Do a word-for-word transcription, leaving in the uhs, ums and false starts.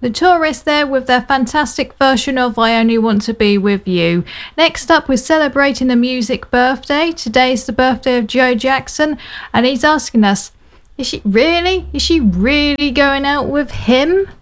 The Tourists there with their fantastic version of I Only Want to Be With You. Next up, we're celebrating a music birthday. Today is the birthday of Joe Jackson, and he's asking us, is she really? Is she really going out with him?